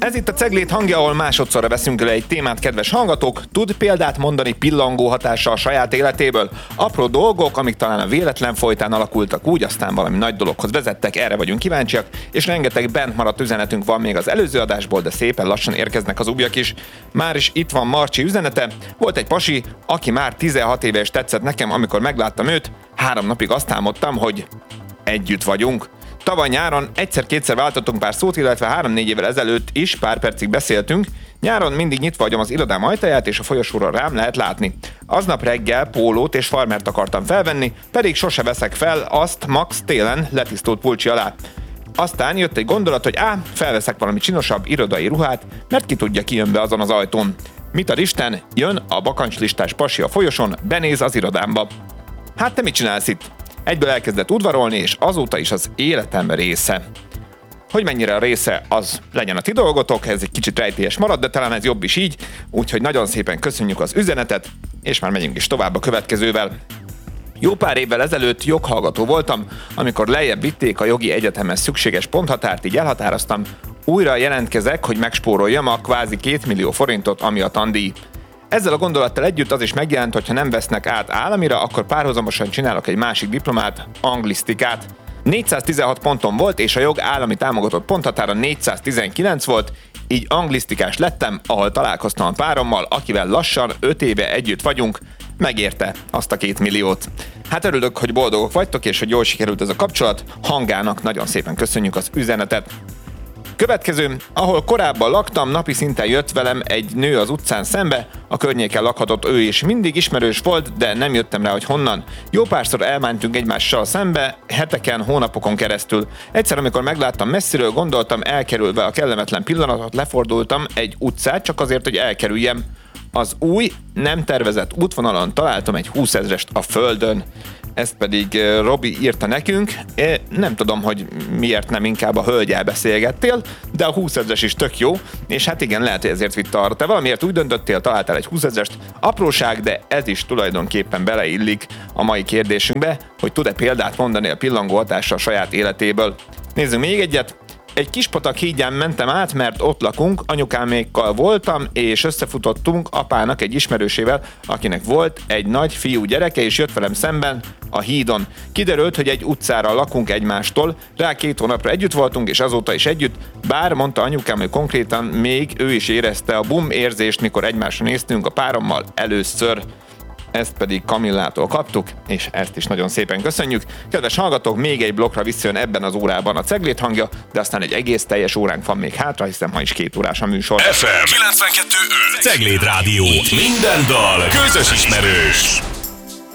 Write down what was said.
Ez itt a Ceglét hangja, ahol másodszorra veszünk le egy témát, kedves hallgatók. Tud példát mondani pillangó hatással a saját életéből? Apró dolgok, amik talán a véletlen folytán alakultak úgy, aztán valami nagy dologhoz vezettek, erre vagyunk kíváncsiak, és rengeteg bent maradt üzenetünk van még az előző adásból, de szépen lassan érkeznek az újak is. Már is itt van Marcsi üzenete. Volt egy pasi, aki már 16 éve és tetszett nekem, amikor megláttam őt, 3 napig azt álmodtam, hogy együtt vagyunk. Tavaly nyáron egyszer-kétszer váltottunk pár szót, illetve 3-4 évvel ezelőtt is pár percig beszéltünk. Nyáron mindig nyitva hagyom az irodám ajtaját, és a folyosóra rám lehet látni. Aznap reggel pólót és farmert akartam felvenni, pedig sose veszek fel azt max télen letisztult pulcsi alá. Aztán jött egy gondolat, hogy felveszek valami csinosabb irodai ruhát, mert ki tudja, ki jön be azon az ajtón. Mit ad Isten? Jön a bakancslistás pasi a folyosón, benéz az irodámba. Hát te mit csinálsz itt? Egyből elkezdett udvarolni, és azóta is az életem része. Hogy mennyire a része, az legyen a ti dolgotok, ez egy kicsit rejtélyes marad, de talán ez jobb is így, úgyhogy nagyon szépen köszönjük az üzenetet, és már megyünk is tovább a következővel. Jó pár évvel ezelőtt joghallgató voltam, amikor lejjebb vitték a jogi egyetemhez szükséges ponthatárt, így elhatároztam, újra jelentkezek, hogy megspóroljam a kvázi 2 millió forintot, ami a tandíj. Ezzel a gondolattal együtt az is megjelent, hogy ha nem vesznek át államira, akkor párhuzamosan csinálok egy másik diplomát, anglisztikát. 416 ponton volt, és a jog állami támogatott ponthatára 419 volt, így anglisztikás lettem, ahol találkoztam a párommal, akivel lassan 5 éve együtt vagyunk, megérte azt a 2 milliót. Hát örülök, hogy boldogok vagytok, és hogy jól sikerült ez a kapcsolat. Hangának nagyon szépen köszönjük az üzenetet. Következő, ahol korábban laktam, napi szinten jött velem egy nő az utcán szembe, a környéken lakhatott ő is, mindig ismerős volt, de nem jöttem rá, hogy honnan. Jó párszor elmentünk egymással szembe, heteken, hónapokon keresztül. Egyszer, amikor megláttam messziről, gondoltam, elkerülve a kellemetlen pillanatot, lefordultam egy utcát, csak azért, hogy elkerüljem. Az új, nem tervezett útvonalon találtam egy 20 000-est a földön. Ezt pedig Robi írta nekünk. Nem tudom, hogy miért nem inkább a hölgyel beszélgettél, de a 20 000-es is tök jó, és hát igen, lehet, hogy ezért vitte arra. Te valamiért úgy döntöttél, találtál egy 20 000-est. Apróság, de ez is tulajdonképpen beleillik a mai kérdésünkbe, hogy tud-e példát mondani a pillangó hatással a saját életéből. Nézzünk még egyet. Egy Kispatak hídján mentem át, mert ott lakunk, anyukámékkal voltam, és összefutottunk apának egy ismerősével, akinek volt egy nagy fiú gyereke, és jött velem szemben a hídon. Kiderült, hogy egy utcára lakunk egymástól, rá 2 hónapra együtt voltunk, és azóta is együtt, bár mondta anyukám, hogy konkrétan még ő is érezte a bum érzést, mikor egymásra néztünk a párommal először. Ezt pedig Kamillától kaptuk, és ezt is nagyon szépen köszönjük. Kedves hallgatók, még egy blokkra visszajön ebben az órában a Ceglét hangja, de aztán egy egész teljes óránk van még hátra, hiszen ma is 2 órás a műsor. FM 92.5 Ceglét Rádió. Minden dal közös ismerős.